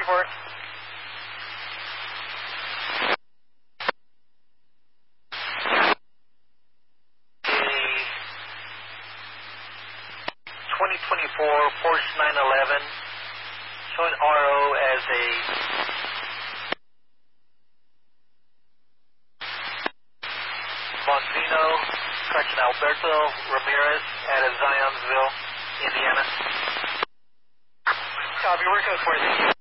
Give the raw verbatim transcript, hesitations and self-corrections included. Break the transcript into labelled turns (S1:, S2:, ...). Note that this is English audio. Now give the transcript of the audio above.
S1: report. twenty twenty-four Porsche nine eleven, showing R O as a Bonsino, correction, Alberto Ramirez out of Zionsville, Indiana. Copy, we're code four.